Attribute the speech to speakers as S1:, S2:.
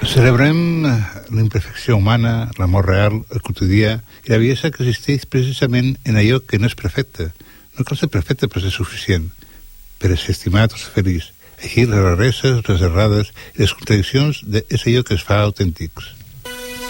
S1: Celebrem la imperfecció humana, l'amor real, el quotidià i la bellesa que existeix precisament en allò que no és perfecte. No cal ser perfecte per ser suficient, per ser estimat o ser feliç. Així les rareses, les errades i les contradiccions és allò que es fa autèntics.